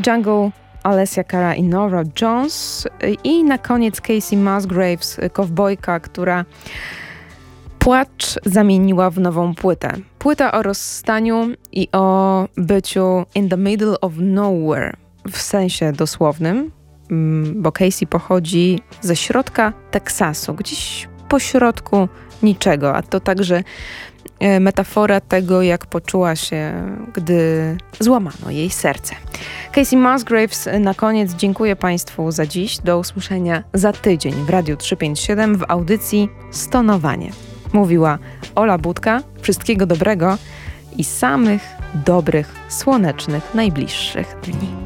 Jungle, Alessia Cara i Norah Jones i na koniec Kacey Musgraves, kowbojka, która płacz zamieniła w nową płytę. Płyta o rozstaniu i o byciu in the middle of nowhere, w sensie dosłownym, bo Kacey pochodzi ze środka Teksasu, gdzieś po środku niczego, a to także metafora tego, jak poczuła się, gdy złamano jej serce. Kacey Musgraves na koniec dziękuję Państwu za dziś. Do usłyszenia za tydzień w Radiu 357 w audycji Stonowanie. Mówiła Ola Budka. Wszystkiego dobrego i samych dobrych, słonecznych, najbliższych dni.